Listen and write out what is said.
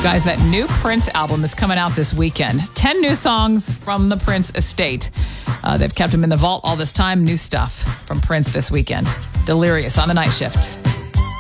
Guys, that new Prince album is coming out this weekend. 10 new songs from the Prince estate. They've kept him in the vault all this time. New stuff from Prince this weekend. Delirious on the Night Shift.